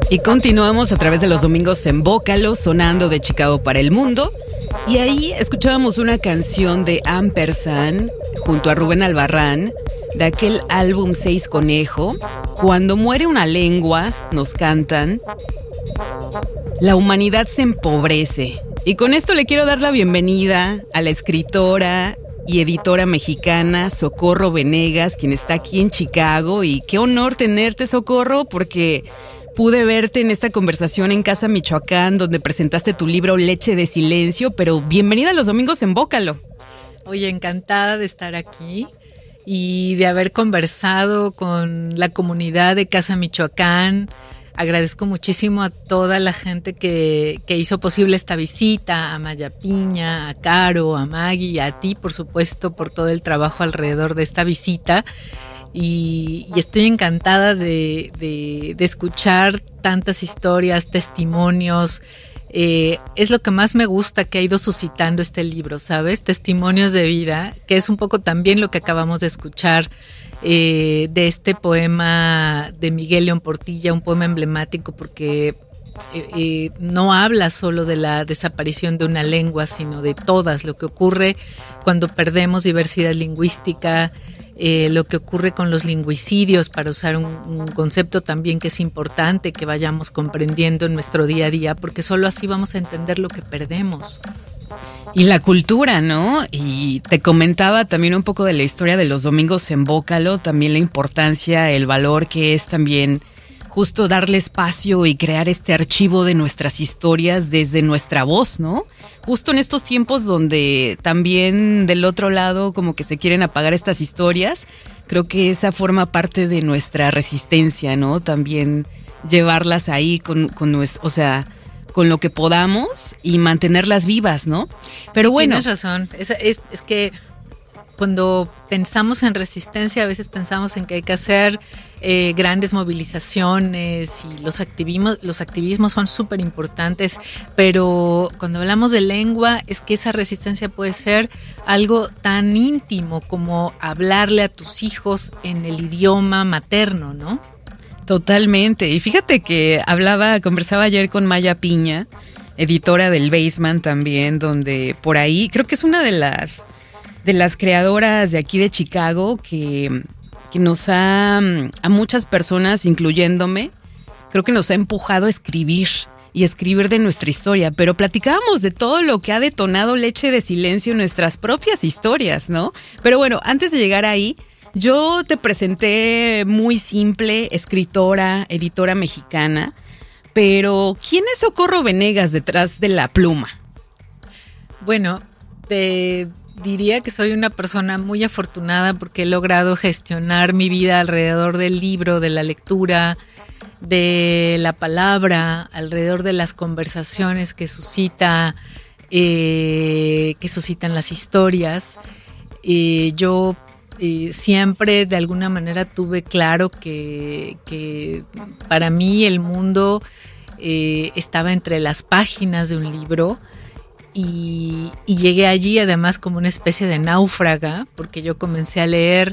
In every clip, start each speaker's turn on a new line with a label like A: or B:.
A: Y continuamos a través de los domingos en Bócalo, sonando de Chicago para el mundo. Y ahí escuchábamos una canción de Ampersand junto a Rubén Albarrán, de aquel álbum Seis Conejo. Cuando muere una lengua, nos cantan, la humanidad se empobrece. Y con esto le quiero dar la bienvenida a la escritora y editora mexicana Socorro Venegas, quien está aquí en Chicago. Y qué honor tenerte, Socorro, porque pude verte en esta conversación en Casa Michoacán, donde presentaste tu libro Leche de Silencio, pero bienvenida a los domingos en Bócalo.
B: Oye, encantada de estar aquí y de haber conversado con la comunidad de Casa Michoacán. Agradezco muchísimo a toda la gente que hizo posible esta visita, a Maya Piña, a Caro, a Maggie y a ti, por supuesto, por todo el trabajo alrededor de esta visita. Y estoy encantada de escuchar tantas historias, testimonios. Es lo que más me gusta que ha ido suscitando este libro, ¿sabes? Testimonios de vida, que es un poco también lo que acabamos de escuchar de este poema de Miguel León Portilla, un poema emblemático porque no habla solo de la desaparición de una lengua, sino de todas, lo que ocurre cuando perdemos diversidad lingüística, lo que ocurre con los lingüicidios, para usar un concepto también que es importante que vayamos comprendiendo en nuestro día a día, porque solo así vamos a entender lo que perdemos.
A: Y la cultura, ¿no? Y te comentaba también un poco de la historia de los domingos en Bócalo, también la importancia, el valor que es también justo darle espacio y crear este archivo de nuestras historias desde nuestra voz, ¿no? Justo en estos tiempos donde también del otro lado como que se quieren apagar estas historias, creo que esa forma parte de nuestra resistencia, ¿no? También llevarlas ahí con lo que podamos y mantenerlas vivas, ¿no? Pero
B: sí,
A: bueno.
B: Tienes razón, es que cuando pensamos en resistencia a veces pensamos en que hay que hacer grandes movilizaciones y los activismos son súper importantes, pero cuando hablamos de lengua es que esa resistencia puede ser algo tan íntimo como hablarle a tus hijos en el idioma materno, ¿no? Totalmente.
A: Y fíjate que conversaba ayer con Maya Piña, editora del Basement también, donde por ahí creo que es una de las creadoras de aquí de Chicago que nos a muchas personas, incluyéndome, creo que nos ha empujado a escribir y escribir de nuestra historia, pero platicábamos de todo lo que ha detonado Leche de Silencio en nuestras propias historias, ¿no? Pero bueno, antes de llegar ahí, yo te presenté muy simple, escritora, editora mexicana, pero ¿quién es Socorro Venegas detrás de la pluma?
B: Bueno, diría que soy una persona muy afortunada porque he logrado gestionar mi vida alrededor del libro, de la lectura, de la palabra, alrededor de las conversaciones que suscitan las historias. Yo siempre de alguna manera tuve claro que para mí el mundo estaba entre las páginas de un libro y llegué allí además como una especie de náufraga porque yo comencé a leer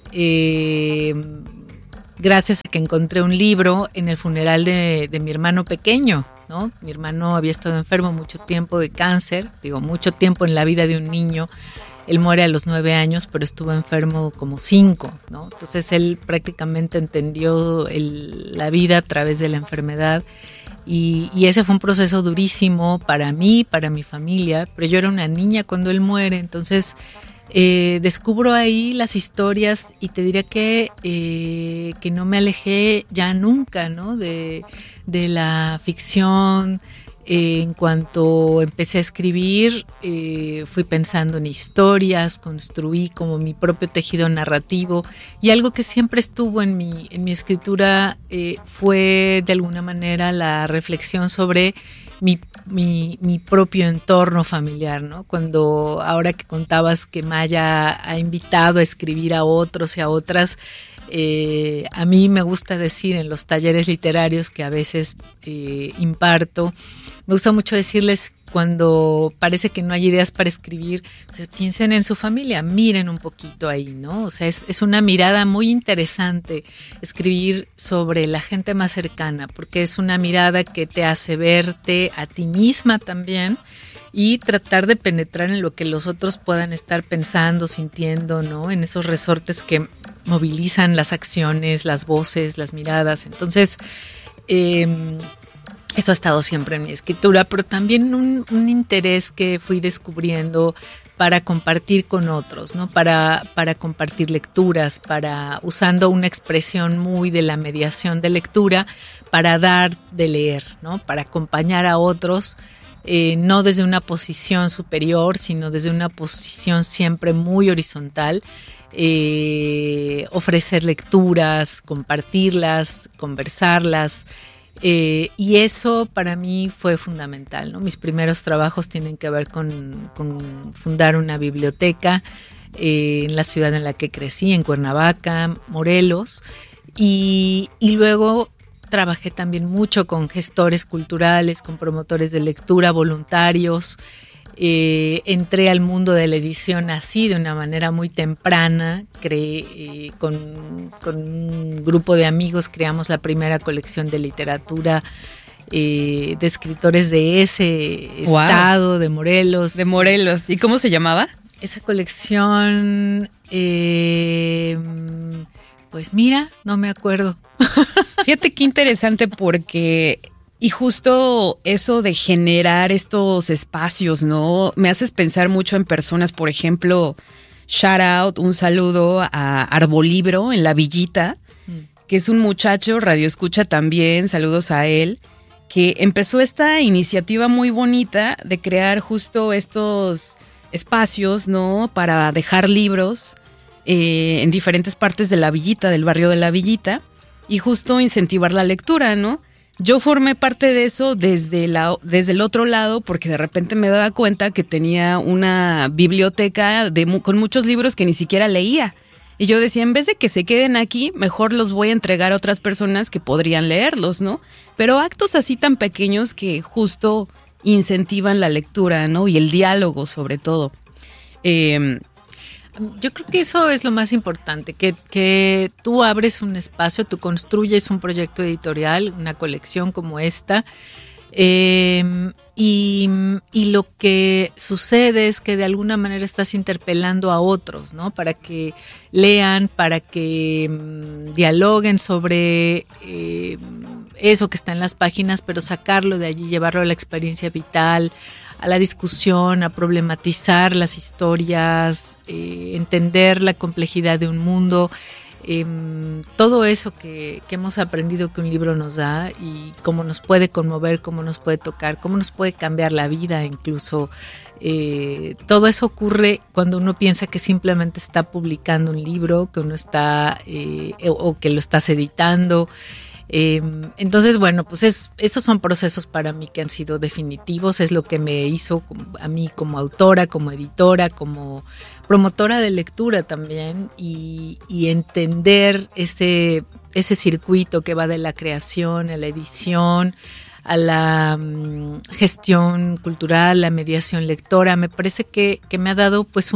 B: gracias a que encontré un libro en el funeral de mi hermano pequeño, ¿no? Mi hermano había estado enfermo mucho tiempo de cáncer, mucho tiempo en la vida de un niño. Él muere a los 9 años, pero estuvo enfermo como 5, ¿no? Entonces él prácticamente entendió la vida a través de la enfermedad y ese fue un proceso durísimo para mí, para mi familia, pero yo era una niña cuando él muere, entonces descubro ahí las historias y te diría que no me alejé ya nunca, ¿no? de la ficción. En cuanto empecé a escribir, fui pensando en historias, construí como mi propio tejido narrativo y algo que siempre estuvo en mi escritura fue de alguna manera la reflexión sobre mi propio entorno familiar, ¿no? Ahora que contabas que Maya ha invitado a escribir a otros y a otras, A mí me gusta decir en los talleres literarios que a veces imparto, me gusta mucho decirles cuando parece que no hay ideas para escribir, o sea, piensen en su familia, miren un poquito ahí, ¿no? O sea, es una mirada muy interesante escribir sobre la gente más cercana, porque es una mirada que te hace verte a ti misma también y tratar de penetrar en lo que los otros puedan estar pensando, sintiendo, ¿no? En esos resortes que movilizan las acciones, las voces, las miradas. Entonces, eso ha estado siempre en mi escritura, pero también un interés que fui descubriendo para compartir con otros, ¿no? Para compartir lecturas, usando una expresión muy de la mediación de lectura, para dar de leer, ¿no? Para acompañar a otros, no desde una posición superior, sino desde una posición siempre muy horizontal, ofrecer lecturas, compartirlas, conversarlas. Y eso para mí fue fundamental, ¿no? Mis primeros trabajos tienen que ver con fundar una biblioteca en la ciudad en la que crecí, en Cuernavaca, Morelos, y luego trabajé también mucho con gestores culturales, con promotores de lectura, voluntarios. Entré al mundo de la edición así de una manera muy temprana. Con un grupo de amigos creamos la primera colección de literatura de escritores de ese estado, de Morelos.
A: De Morelos. ¿Y cómo se llamaba?
B: Esa colección, pues mira, no me acuerdo.
A: Fíjate qué interesante porque... Y justo eso de generar estos espacios, ¿no? Me haces pensar mucho en personas, por ejemplo, shout out, un saludo a Arbolibro en La Villita, que es un muchacho, radioescucha también, saludos a él, que empezó esta iniciativa muy bonita de crear justo estos espacios, ¿no? Para dejar libros en diferentes partes de La Villita, del barrio de La Villita, y justo incentivar la lectura, ¿no? Yo formé parte de eso desde el otro lado porque de repente me daba cuenta que tenía una biblioteca con muchos libros que ni siquiera leía. Y yo decía, en vez de que se queden aquí, mejor los voy a entregar a otras personas que podrían leerlos, ¿no? Pero actos así tan pequeños que justo incentivan la lectura, ¿no? Y el diálogo sobre todo.
B: Yo creo que eso es lo más importante, que tú abres un espacio, tú construyes un proyecto editorial, una colección como esta, y lo que sucede es que de alguna manera estás interpelando a otros, ¿no? Para que lean, para que dialoguen sobre eso que está en las páginas, pero sacarlo de allí, llevarlo a la experiencia vital, a la discusión, a problematizar las historias, entender la complejidad de un mundo, todo eso que hemos aprendido que un libro nos da y cómo nos puede conmover, cómo nos puede tocar, cómo nos puede cambiar la vida incluso. Todo eso ocurre cuando uno piensa que simplemente está publicando un libro, que uno está o que lo estás editando. Entonces, bueno, pues esos son procesos para mí que han sido definitivos, es lo que me hizo a mí como autora, como editora, como promotora de lectura también, y entender ese circuito que va de la creación a la edición, a la gestión cultural, la mediación lectora. Me parece que me ha dado pues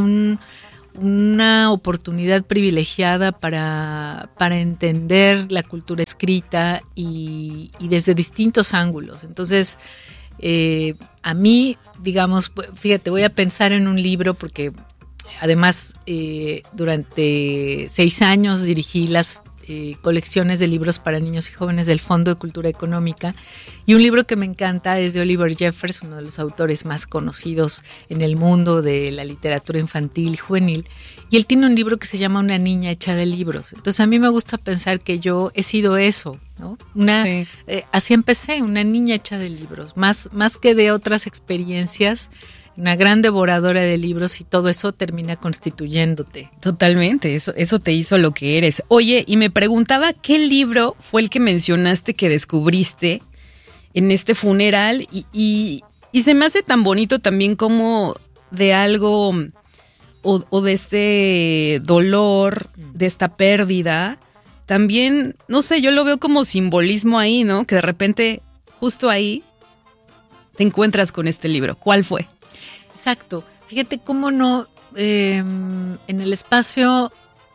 B: una oportunidad privilegiada para entender la cultura escrita y desde distintos ángulos. Entonces, a mí, digamos, fíjate, voy a pensar en un libro porque además durante 6 años dirigí las colecciones de libros para niños y jóvenes del Fondo de Cultura Económica, y un libro que me encanta es de Oliver Jeffers, uno de los autores más conocidos en el mundo de la literatura infantil y juvenil, y él tiene un libro que se llama Una niña hecha de libros. Entonces a mí me gusta pensar que yo he sido eso, ¿no? Sí. Así empecé, una niña hecha de libros, más que de otras experiencias, una gran devoradora de libros, y todo eso termina constituyéndote.
A: Totalmente, eso te hizo lo que eres. Oye, y me preguntaba qué libro fue el que mencionaste que descubriste en este funeral y se me hace tan bonito también como de algo o de este dolor, de esta pérdida, también, no sé, yo lo veo como simbolismo ahí, ¿no? Que de repente, justo ahí, te encuentras con este libro. ¿Cuál fue?
B: Exacto. Fíjate cómo no, en el espacio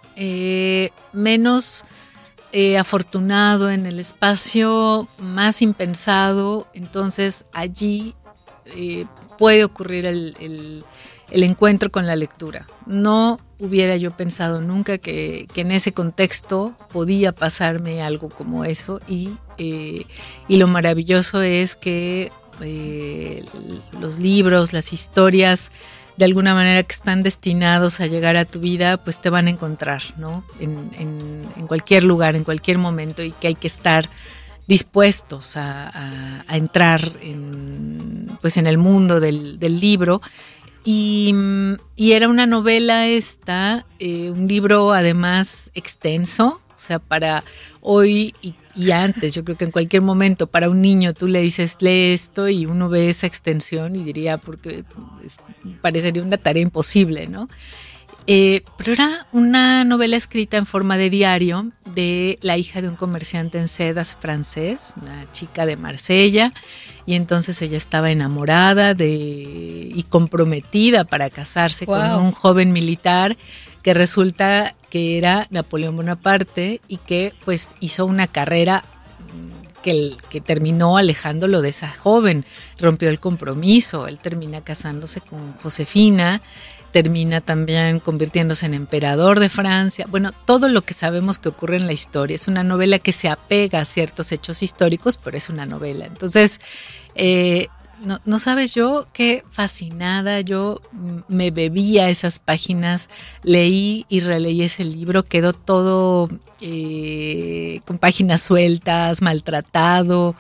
B: menos afortunado, en el espacio más impensado, entonces allí puede ocurrir el encuentro con la lectura. No hubiera yo pensado nunca que en ese contexto podía pasarme algo como eso, y lo maravilloso es que los libros, las historias, de alguna manera que están destinados a llegar a tu vida, pues te van a encontrar, ¿no? En cualquier lugar, en cualquier momento, y que hay que estar dispuestos a entrar pues en el mundo del libro. Y era una novela un libro además extenso, o sea, para hoy y antes, yo creo que en cualquier momento, para un niño tú le dices, lee esto, y uno ve esa extensión y diría, porque parecería una tarea imposible, ¿no? Pero era una novela escrita en forma de diario de la hija de un comerciante en sedas francés, una chica de Marsella, y entonces ella estaba enamorada y comprometida para casarse con un joven militar que resulta que era Napoleón Bonaparte, y que pues hizo una carrera que terminó alejándolo de esa joven, rompió el compromiso, él termina casándose con Josefina, termina también convirtiéndose en emperador de Francia. Bueno, todo lo que sabemos que ocurre en la historia. Es una novela que se apega a ciertos hechos históricos, pero es una novela. Entonces, no sabes yo qué fascinada, yo me bebía esas páginas, leí y releí ese libro, quedó todo con páginas sueltas, maltratado.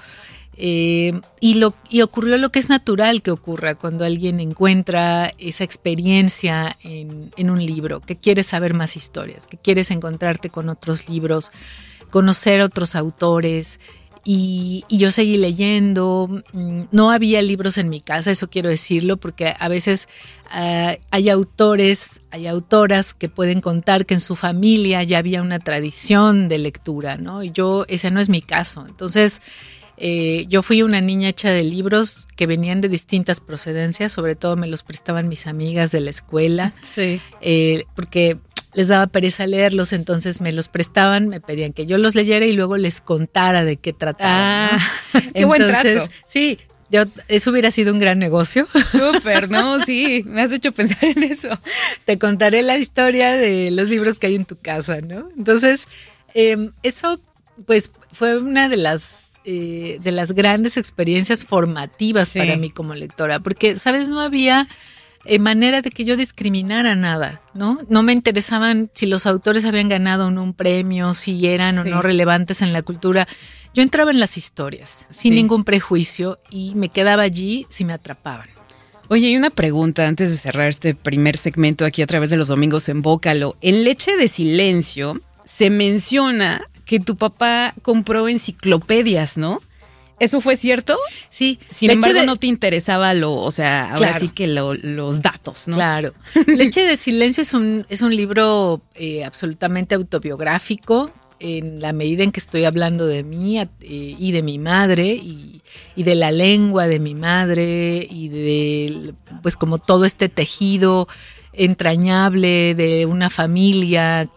B: Y ocurrió lo que es natural que ocurra cuando alguien encuentra esa experiencia en un libro, que quieres saber más historias, que quieres encontrarte con otros libros, conocer otros autores. Y yo seguí leyendo. No había libros en mi casa, eso quiero decirlo, porque a veces hay autores, hay autoras que pueden contar que en su familia ya había una tradición de lectura, ¿no? Y ese no es mi caso. Entonces, yo fui una niña hecha de libros que venían de distintas procedencias, sobre todo me los prestaban mis amigas de la escuela, sí. Porque les daba pereza leerlos, entonces me los prestaban, me pedían que yo los leyera y luego les contara de qué trataban, ¿no?
A: Qué buen trato.
B: Sí, eso hubiera sido un gran negocio.
A: Súper, ¿no? Sí, me has hecho pensar en eso.
B: Te contaré la historia de los libros que hay en tu casa, ¿no? Entonces, eso pues fue una de las grandes experiencias formativas para mí como lectora, porque, ¿sabes? No había manera de que yo discriminara nada, ¿no? No me interesaban si los autores habían ganado o no un premio, si eran o no relevantes en la cultura. Yo entraba en las historias sin ningún prejuicio y me quedaba allí si me atrapaban.
A: Oye, hay una pregunta antes de cerrar este primer segmento aquí a través de los domingos en Bócalo. En Leche de Silencio se menciona que tu papá compró enciclopedias, ¿no? ¿Eso fue cierto?
B: Sí.
A: Sin embargo, no te interesaba ahora sí que los datos, ¿no?
B: Claro. Leche de Silencio es un libro absolutamente autobiográfico, en la medida en que estoy hablando de mí y de mi madre y de la lengua de mi madre y de, pues, como todo este tejido entrañable de una familia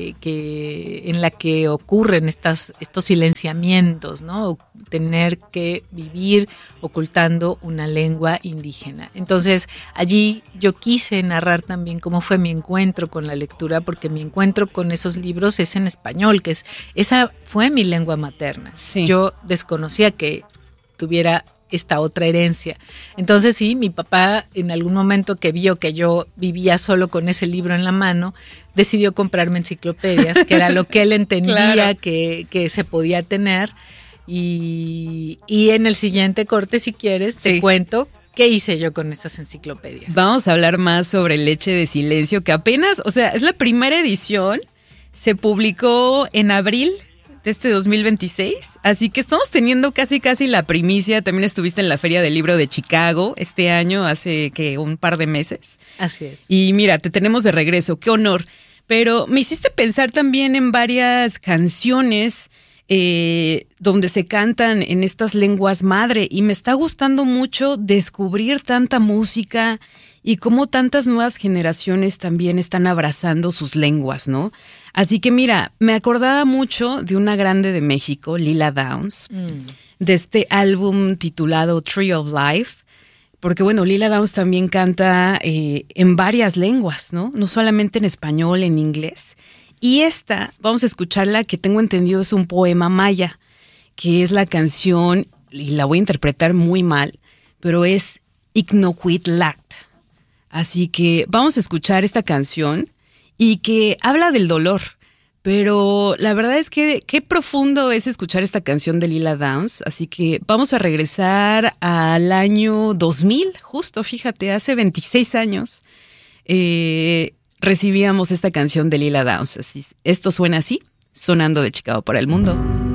B: en la que ocurren estos silenciamientos, ¿no? Tener que vivir ocultando una lengua indígena. Entonces, allí yo quise narrar también cómo fue mi encuentro con la lectura, porque mi encuentro con esos libros es en español, esa fue mi lengua materna. Sí. Yo desconocía que tuviera esta otra herencia. Entonces sí, mi papá en algún momento que vio que yo vivía solo con ese libro en la mano, decidió comprarme enciclopedias, que era lo que él entendía que se podía tener. Y en el siguiente corte, si quieres, te cuento qué hice yo con estas enciclopedias.
A: Vamos a hablar más sobre Leche de Silencio, que apenas, o sea, es la primera edición, se publicó en abril de este 2026, así que estamos teniendo casi la primicia. También estuviste en la Feria del Libro de Chicago este año, hace un par de meses.
B: Así es.
A: Y mira, te tenemos de regreso, qué honor. Pero me hiciste pensar también en varias canciones donde se cantan en estas lenguas madre, y me está gustando mucho descubrir tanta música y cómo tantas nuevas generaciones también están abrazando sus lenguas, ¿no? Así que mira, me acordaba mucho de una grande de México, Lila Downs, de este álbum titulado Tree of Life, porque bueno, Lila Downs también canta en varias lenguas, ¿no? No solamente en español, en inglés. Y esta, vamos a escucharla, que tengo entendido es un poema maya, que es la canción, y la voy a interpretar muy mal, pero es Iknoquitlact. Así que vamos a escuchar esta canción y que habla del dolor. Pero la verdad es que qué profundo es escuchar esta canción de Lila Downs. Así que vamos a regresar al año 2000, justo, fíjate, hace 26 años. Recibíamos esta canción de Lila Downs. Así, esto suena así, sonando de Chicago para el mundo.